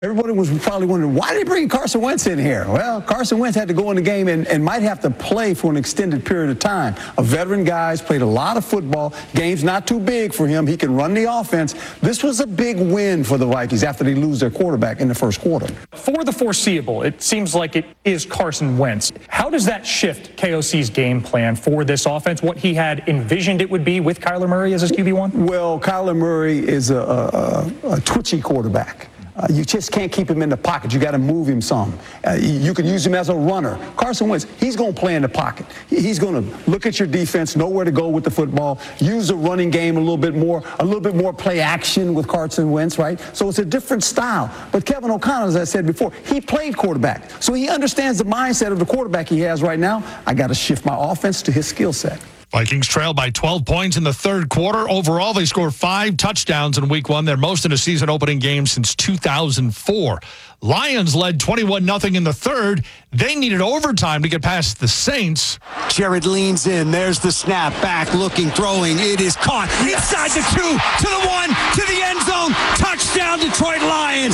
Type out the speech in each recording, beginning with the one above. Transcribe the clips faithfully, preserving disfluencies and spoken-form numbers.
Everybody was probably wondering, why did he bring Carson Wentz in here? Well, Carson Wentz had to go in the game and, and might have to play for an extended period of time. A veteran guy, played a lot of football. Game's not too big for him. He can run the offense. This was a big win for the Vikings after they lose their quarterback in the first quarter. For the foreseeable, it seems like it is Carson Wentz. How does that shift K O C's game plan for this offense, what he had envisioned it would be with Kyler Murray as his Q B one? Well, Kyler Murray is a, a, a twitchy quarterback. Uh, you just can't keep him in the pocket. You got to move him some. Uh, you can use him as a runner. Carson Wentz, he's going to play in the pocket. He's going to look at your defense, know where to go with the football, use the running game a little bit more, a little bit more play action with Carson Wentz, right? So it's a different style. But Kevin O'Connell, as I said before, he played quarterback. So he understands the mindset of the quarterback he has right now. I got to shift my offense to his skill set. Vikings trail by twelve points in the third quarter. Overall, they scored five touchdowns in week one, their most in a season-opening game since two thousand four. Lions led twenty-one nothing in the third. They needed overtime to get past the Saints. Jared leans in. There's the snap. Back looking, throwing. It is caught. Inside the two, to the one, to the end zone. Touchdown, Detroit Lions.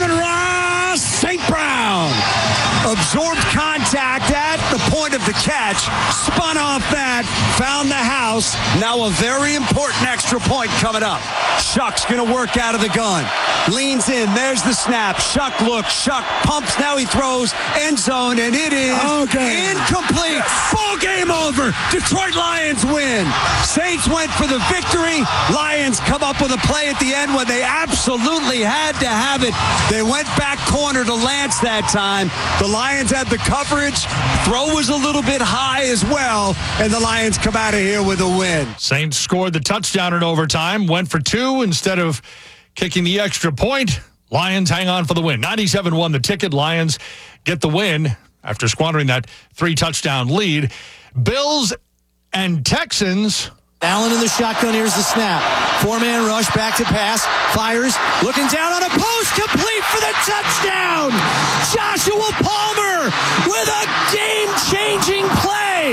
Amon-Ra Saint Brown. Absorbed contact at the point of the catch. Spun off that. Found the house. Now a very important extra point coming up. Shuck's going to work out of the gun. Leans in. There's the snap. Shuck looks. Shuck pumps. Now he throws. End zone. And it is okay. Incomplete. Ball game over. Detroit Lions win. Saints went for the victory. Lions come up with a play at the end when they absolutely had to have it. They went back corner to Lance that time. The Lions had the coverage. Throw was a little bit high as well. And the Lions come out of here with a win. Saints scored the touchdown in overtime. Went for two instead of kicking the extra point. Lions hang on for the win. ninety-seven won the ticket. Lions get the win after squandering that three-touchdown lead. Bills and Texans. Allen in the shotgun. Here's the snap. Four-man rush. Back to pass. Fires. Looking down on a post. Complete for the touchdown. Joshua Palmer with a game-changing play.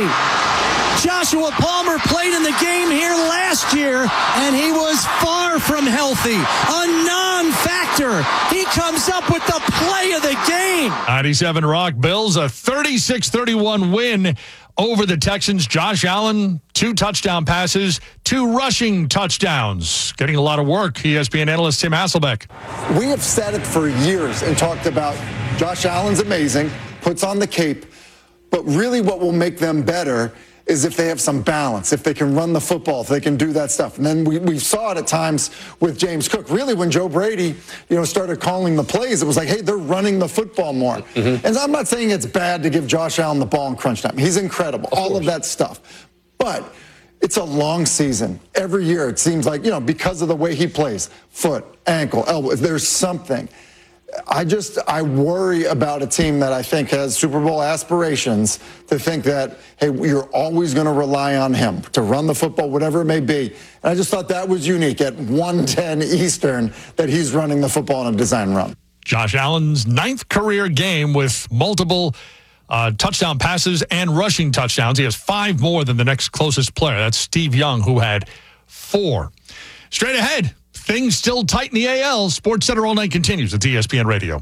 Joshua Palmer played in the game here last year, and he was far from healthy. A non-factor. He comes up with the play of the game. ninety-seven Rock Bills, a thirty-six thirty-one win over the Texans. Josh Allen, two touchdown passes, two rushing touchdowns. Getting a lot of work. E S P N analyst Tim Hasselbeck. We have said it for years and talked about Josh Allen's amazing, puts on the cape, but really what will make them better is if they have some balance, if they can run the football, if they can do that stuff. And then we, we saw it at times with James Cook. Really, when Joe Brady, you know, started calling the plays, it was like, hey, they're running the football more. Mm-hmm. And I'm not saying it's bad to give Josh Allen the ball in crunch time. He's incredible, of all course. Of that stuff. But it's a long season. Every year it seems like, you know, because of the way he plays, foot, ankle, elbow, there's something. I just, I worry about a team that I think has Super Bowl aspirations to think that, hey, you're always going to rely on him to run the football, whatever it may be. And I just thought that was unique at one ten Eastern that he's running the football on a design run. Josh Allen's ninth career game with multiple uh, touchdown passes and rushing touchdowns. He has five more than the next closest player. That's Steve Young, who had four. Straight ahead. Things still tight in the A L. Sports Center All Night continues at E S P N Radio.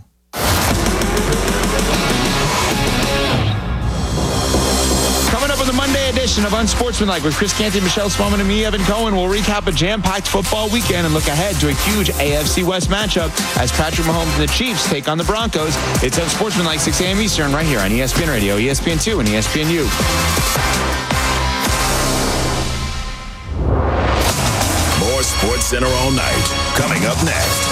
Coming up with a Monday edition of Unsportsmanlike with Chris Canty, Michelle Spelman, and me, Evan Cohen. We'll recap a jam-packed football weekend and look ahead to a huge A F C West matchup as Patrick Mahomes and the Chiefs take on the Broncos. It's Unsportsmanlike, six a.m. Eastern, right here on E S P N Radio, E S P N two, and E S P N U. Sports Center All Night. Coming up next.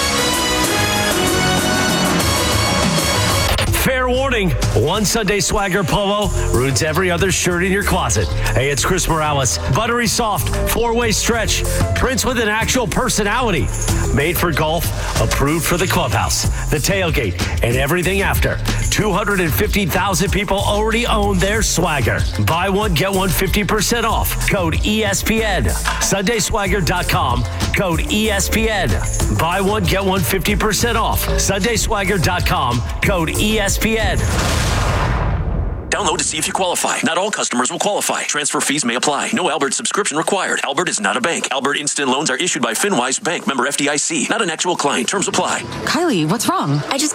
Fair warning, one Sunday Swagger polo ruins every other shirt in your closet. Hey, it's Chris Morales. Buttery soft, four-way stretch, prints with an actual personality. Made for golf, approved for the clubhouse, the tailgate, and everything after. two hundred fifty thousand people already own their Swagger. Buy one, get one fifty percent off. Code E S P N. Sunday Swagger dot com. Code E S P N. Buy one, get one fifty percent off. Sunday Swagger dot com. Code E S P N. Download to see if you qualify. Not all customers will qualify. Transfer fees may apply. No Albert subscription required. Albert is not a bank. Albert Instant Loans are issued by FinWise Bank, member F D I C. Not an actual client. Terms apply. Kylie, what's wrong? I just